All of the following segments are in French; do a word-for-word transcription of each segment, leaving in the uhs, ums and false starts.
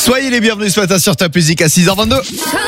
Soyez les bienvenus ce matin sur Top Music à six heures vingt-deux.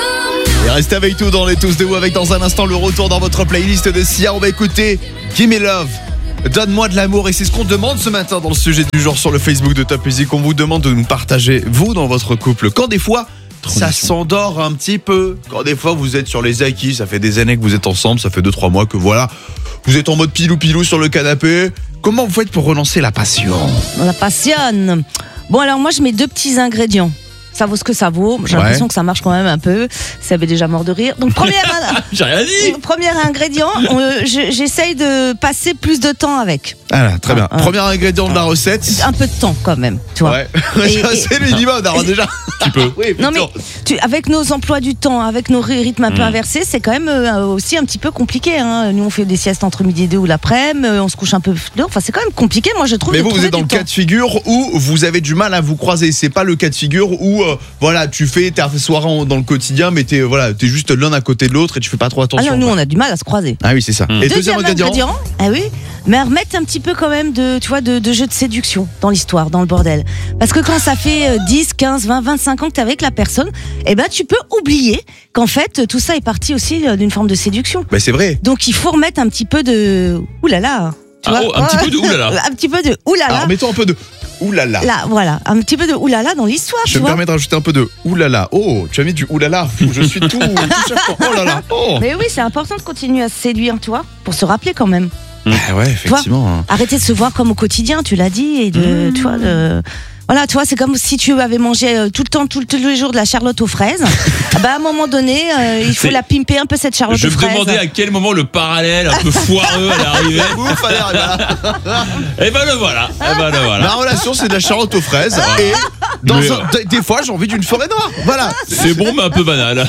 Et restez avec nous dans les Tous de vous avec dans un instant le retour dans votre playlist de Sia. On va écouter Give Me Love. Donne-moi de l'amour, et c'est ce qu'on demande ce matin dans le sujet du jour sur le Facebook de Top Music. On vous demande de nous partager, vous, dans votre couple, quand des fois ça s'endort un petit peu, quand des fois vous êtes sur les acquis, ça fait des années que vous êtes ensemble, ça fait deux trois mois que voilà, vous êtes en mode pilou-pilou sur le canapé. Comment vous faites pour relancer la passion? La passionne. Bon, alors moi je mets deux petits ingrédients. Ça vaut ce que ça vaut. J'ai Ouais. l'impression que ça marche quand même un peu. Ça avait déjà mort de rire. Donc premier, J'ai rien dit. premier ingrédient, on- je- j'essaye de passer plus de temps avec. Voilà, très bien. Ah, ah. Premier ingrédient de la recette. Un peu de temps quand même, tu vois. Ouais, Et- et- c'est le minimum. Alors déjà, Tu peux. oui, Non mais plutôt. tu, avec nos emplois du temps, avec nos rythmes un peu Mm. inversés, c'est quand même euh, aussi un petit peu compliqué. Hein. Nous on fait des siestes entre midi et deux ou l'après-midi, euh, on se couche un peu plus tôt. Enfin c'est quand même compliqué, moi je trouve. Mais de vous, vous trouver êtes dans du le temps. cas de figure où vous avez du mal à vous croiser. C'est pas le cas de figure où, euh, voilà, tu fais ta soirée en- dans le quotidien, mais t'es, euh, voilà, t'es juste l'un à côté de l'autre et tu fais pas trop Ah attention. non, nous on a du mal à se croiser. Ah oui, c'est ça. Mm. Et deuxième ingrédient. ah oui, mais remettre un petit peu quand même de, tu vois, de, de jeu de séduction dans l'histoire, dans le bordel. Parce que quand ça fait euh, dix, quinze, vingt, vingt-cinq ans que t'es avec la personne, eh ben tu peux oublier qu'en fait tout ça est parti aussi euh, d'une forme de séduction. Bah c'est vrai. Donc il faut remettre un petit peu de oulala. Tu Ah, vois oh, un petit peu de oulala. Un petit peu de oulala. Alors mettons un peu de oulala. Là, voilà, un petit peu de oulala dans l'histoire, Je tu me vois. permets de rajouter un peu de oulala. Oh, tu as mis du oulala. Je suis tout, tout chafouin. Oh là là. Oh. Mais oui, c'est important de continuer à se séduire, tu vois, pour se rappeler quand même. Ah ouais, effectivement. Arrêter de se voir comme au quotidien, tu l'as dit, et de, Mmh. tu vois, de... Voilà, tu vois, c'est comme si tu avais mangé euh, tout le temps, tout, tous les jours de la Charlotte aux fraises. Ah bah, à un moment donné, euh, il faut C'est- la pimper un peu cette Charlotte Je aux me fraises. demandais à quel moment le parallèle un peu foireux allait arriver. Ouf, allez, allez, allez. Et ben le voilà. Et ben le Ma voilà. relation, c'est de la Charlotte aux fraises. Et dans Mais, un- euh, d- des fois, j'ai envie d'une forêt noire. Voilà. C'est bon mais un peu banal.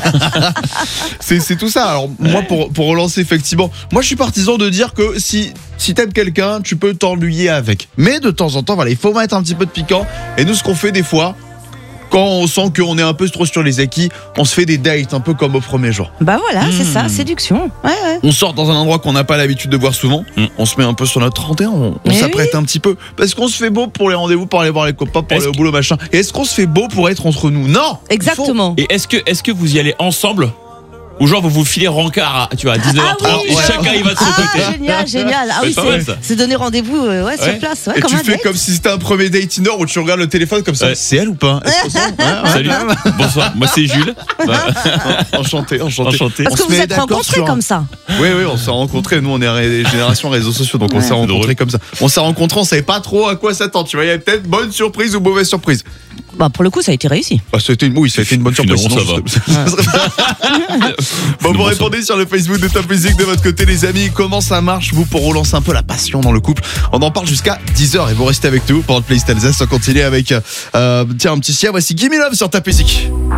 C'est, c'est tout ça. Alors, moi, pour, pour relancer, effectivement, moi, je suis partisan de dire que si, si t'aimes quelqu'un, tu peux t'ennuyer avec. Mais de temps en temps, voilà, il faut mettre un petit peu de piquant. Et nous, ce qu'on fait des fois, quand on sent qu'on est un peu trop sur les acquis, on se fait des dates un peu comme au premier jour. Bah voilà, c'est Mmh. ça, séduction. Ouais, ouais. On sort dans un endroit qu'on n'a pas l'habitude de voir souvent. Mm. On se met un peu sur notre trente et un. On, on Mais s'apprête un petit peu. Parce qu'on se fait beau pour les rendez-vous, pour aller voir les copains, pour Est-ce aller au que- boulot, machin. Et est-ce qu'on se fait beau pour être entre nous? Non. Exactement. Et est-ce que est-ce que vous y allez ensemble ou genre vous vous filez rencard à, tu vois, à dix-neuf heures trente Ah oui, et ouais. chacun y va de son Ah, côté. génial, génial. Ah C'est oui, pas mal, c'est, ça. c'est donner rendez-vous euh, ouais, sur Ouais. place, ouais, Et comme tu un fais date. comme si c'était un premier date Tinder où tu regardes le téléphone comme ça. Ouais. C'est elle ou pas? Est-ce qu'on sent? Ouais, ouais. Salut. Bonsoir. Moi c'est Jules. Enchanté, enchanté. Enchanté. Parce On que se vous met êtes d'accord rencontrés sur un- comme ça. Oui, oui, on s'est rencontrés. Nous, on est ré- génération réseaux sociaux, donc on Ouais. s'est rencontrés drôle. comme ça. On s'est rencontrés, on savait pas trop à quoi s'attendre. Tu vois, il y avait peut-être bonne surprise ou mauvaise surprise. Bah pour le coup, ça a été réussi. Bah, ça a été une, oui, ça a été une bonne surprise. Finalement, sinon, ça je- Bon, vous Finalement, répondez sur le Facebook de Top Music de votre côté, les amis. Comment ça marche, vous, pour relancer un peu la passion dans le couple? On en parle jusqu'à dix heures et vous restez avec nous pour notre playlist Alsace. On continue avec, euh, tiens, un petit Sia. Voici Give Me Love sur Top Music.